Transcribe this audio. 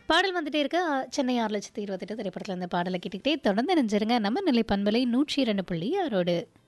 பாடல் வந்துட்டே இருக்க சென்னை 6,28,000 திரைப்படத்தில் இந்த பாடலை கேட்டுக்கிட்டே தொடர்ந்து நினைஞ்சிருங்க நம்ம நிலை பண்பலை 102.6.